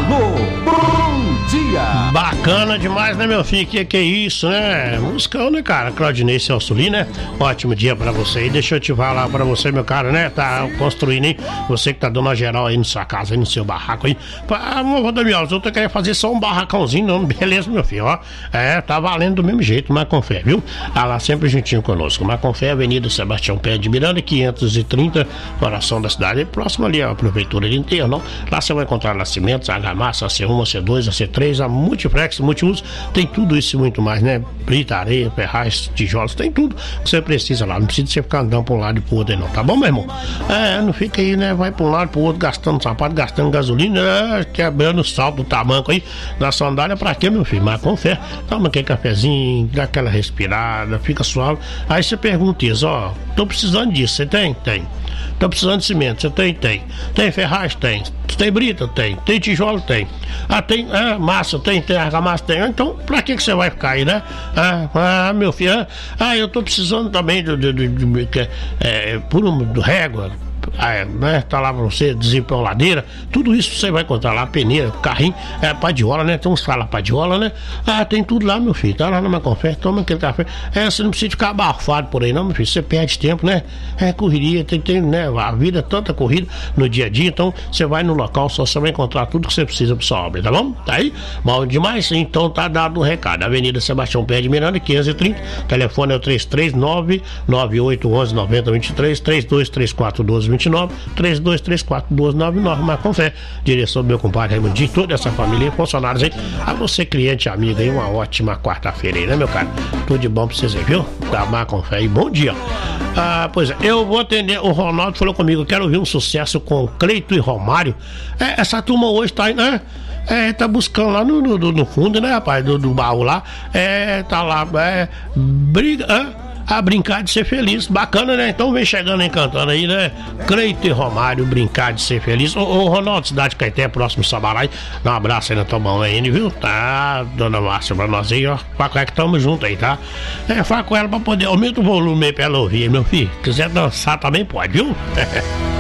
Alô, bom dia! Bacana demais, né, meu filho? Que é isso, né? Musicão, né, cara? Claudinei Celso-Li, né? Ótimo dia pra você aí. Deixa eu te falar pra você, meu cara, né? Tá construindo, hein? Você que tá dando uma geral aí na sua casa, aí no seu barraco aí. Ô, Damião, eu tô querendo fazer só um barracãozinho, não. Beleza, meu filho, ó. Tá valendo do mesmo jeito, mas com fé, viu? Lá sempre juntinho conosco. Mas com fé, Avenida Sebastião Pé de Miranda, 530, coração da cidade. Próximo ali, a prefeitura de Interno. Lá você vai encontrar nascimentos, a argamassa, a C1, a C2, a C3, a Multiflex, Multiuso, tem tudo isso e muito mais, né? Brita, areia, ferraz, tijolos, tem tudo que você precisa lá. Não precisa você ficar andando pra um lado e pro outro aí, não, tá bom, meu irmão? Não fica aí, né? Vai pra um lado e pro outro, gastando sapato, gastando gasolina, quebrando o salto do tamanco aí da sandália, pra quê, meu filho? Mas com fé, toma aquele cafezinho, dá aquela respirada, fica suave. Aí você pergunta isso, ó, tô precisando disso, você tem? Tem. Tô precisando de cimento, você tem? Tem. Tem ferraz? Tem. Tem brita? Tem. Tem tijolo? Tem. Tem massa? Tem argamassa? Tem. Então, pra que você vai ficar aí, né? Meu filho, eu tô precisando também do régua. Né? Tá lá pra você, desempenho ladeira, tudo isso você vai encontrar lá, peneira, carrinho, padiola, né? Tem uns caras padiola, né? Tem tudo lá, meu filho, tá lá na Macofé, toma aquele café. Você não precisa ficar abafado por aí, não, meu filho, você perde tempo, né? Correria, tem, né? A vida é tanta corrida no dia a dia, então você vai no local, só você vai encontrar tudo que você precisa pra sua obra, tá bom? Tá aí? Bom demais? Então tá dado um recado. Avenida Sebastião Pé de Miranda, 530, telefone é o 339-9811-9023, 3234-1229, 3234-1299, mas com fé, direção do meu compadre Raimundinho, toda essa família, funcionários aí, a você, cliente, amigo aí, uma ótima quarta-feira aí, né, meu cara? Tudo de bom pra vocês aí, viu? Dá mais com fé e bom dia. Pois é, eu vou atender, o Ronaldo falou comigo, eu quero ouvir um sucesso com Cleito e Romário. Essa turma hoje tá aí, né? Tá buscando lá no fundo, né, rapaz, do baú lá, tá lá, briga, a brincar de ser feliz, bacana, né? Então vem chegando aí cantando aí, né? Cleito e Romário, brincar de ser feliz. Ô Ronaldo, Cidade Caeté, próximo Sabarai, dá um abraço aí na tua mão aí, viu? Tá, dona Márcia, pra nós aí, ó, fala com ela que tamo junto aí, tá? Fala com ela pra poder, aumenta o volume aí pra ela ouvir, meu filho. Quiser dançar também pode, viu?